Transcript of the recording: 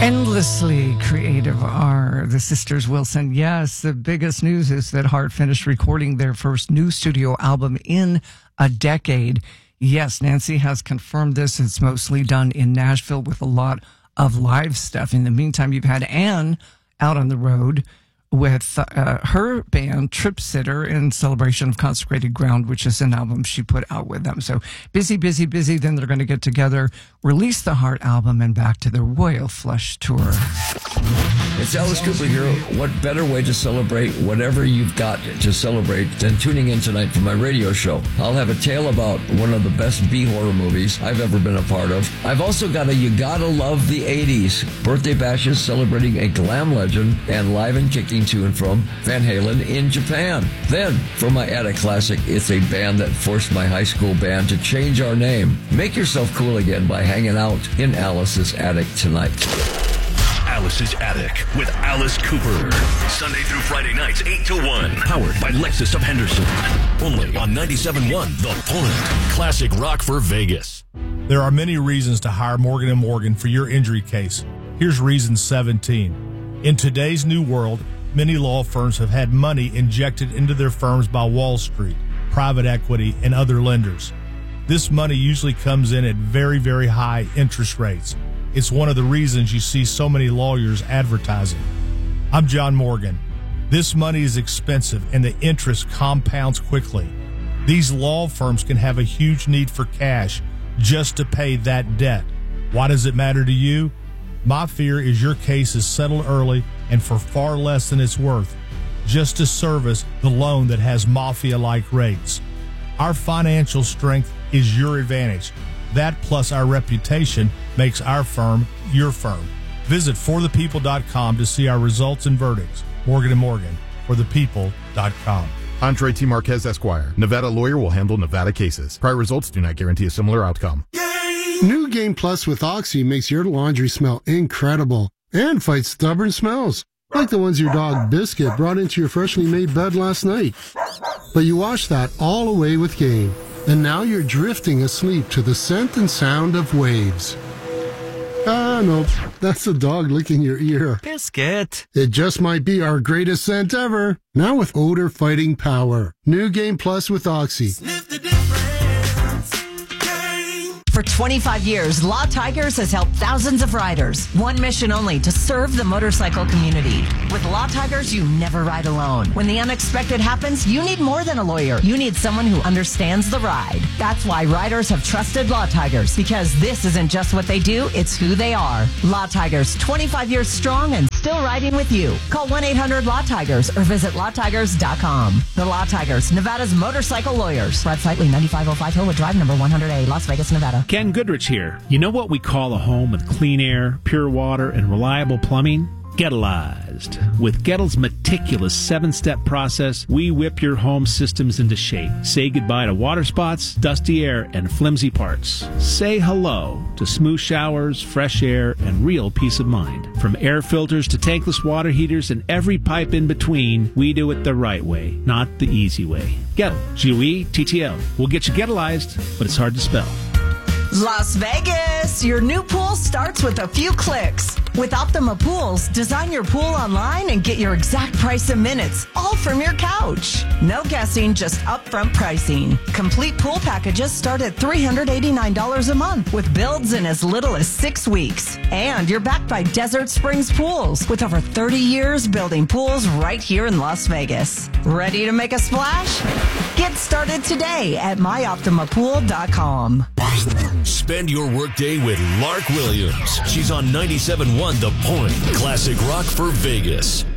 Endlessly creative are the sisters Wilson. Yes, the biggest news is that Heart finished recording their first new studio album in a decade. Yes, Nancy has confirmed this. It's mostly done in Nashville with a lot of live stuff. In the meantime, you've had Anne out on the road with her band Trip Sitter in celebration of Consecrated Ground, which is an album she put out with them. So busy. Then they're going to get together, release the Heart album, and back to the Royal Flush Tour. It's Alice Cooper here. What better way to celebrate whatever you've got to celebrate than tuning in tonight for my radio show? I'll have a tale about one of the best B-horror movies I've ever been a part of. I've also got a You Gotta Love the 80s birthday bashes celebrating a glam legend and live and kicking to and from Van Halen in Japan. Then, for my attic classic, it's a band that forced my high school band to change our name. Make yourself cool again by hanging out in Alice's attic tonight. Alice's Attic with Alice Cooper. Sunday through Friday nights, 8 to 1. Powered by Lexus of Henderson. Only on 97.1 The Point. Classic rock for Vegas. There are many reasons to hire Morgan & Morgan for your injury case. Here's reason 17. In today's new world, many law firms have had money injected into their firms by Wall Street, private equity, and other lenders. This money usually comes in at very, very high interest rates. It's one of the reasons you see so many lawyers advertising. I'm John Morgan. This money is expensive and the interest compounds quickly. These law firms can have a huge need for cash just to pay that debt. Why does it matter to you? My fear is your case is settled early and for far less than it's worth, just to service the loan that has mafia-like rates. Our financial strength is your advantage. That plus our reputation makes our firm your firm. Visit forthepeople.com to see our results and verdicts. Morgan & Morgan, forthepeople.com. Andre T. Marquez, Esquire. Nevada lawyer will handle Nevada cases. Prior results do not guarantee a similar outcome. New Game Plus with Oxy makes your laundry smell incredible and fights stubborn smells, like the ones your dog Biscuit brought into your freshly made bed last night. But you wash that all away with Game, and now you're drifting asleep to the scent and sound of waves. Ah, no, that's the dog licking your ear. Biscuit. It just might be our greatest scent ever. Now with odor-fighting power. New Game Plus with Oxy. Sniff the difference. For 25 years, Law Tigers has helped thousands of riders. One mission only, to serve the motorcycle community. With Law Tigers, you never ride alone. When the unexpected happens, you need more than a lawyer. You need someone who understands the ride. That's why riders have trusted Law Tigers, because this isn't just what they do, it's who they are. Law Tigers, 25 years strong and still riding with you. Call 1-800-LAW-TIGERS or visit lawtigers.com. The Law Tigers, Nevada's motorcycle lawyers. Brad Flightley, 9505 Hillwood Drive, number 100A, Las Vegas, Nevada. Ken Goodrich here. You know what we call a home with clean air, pure water, and reliable plumbing? Gettleized. With Gettle's meticulous 7-step process, we whip your home systems into shape. Say goodbye to water spots, dusty air, and flimsy parts. Say hello to smooth showers, fresh air, and real peace of mind. From air filters to tankless water heaters and every pipe in between, we do it the right way, not the easy way. Gettle. G-O-E-T-T-L. We'll get you Gettleized, but it's hard to spell. Las Vegas! Your new pool starts with a few clicks. With Optima Pools, design your pool online and get your exact price in minutes, all from your couch. No guessing, just upfront pricing. Complete pool packages start at $389 a month with builds in as little as 6 weeks. And you're backed by Desert Springs Pools with over 30 years building pools right here in Las Vegas. Ready to make a splash? Get started today at myoptimapool.com. Spend your workday with Lark Williams. She's on 97.1 The Point. Classic rock for Vegas.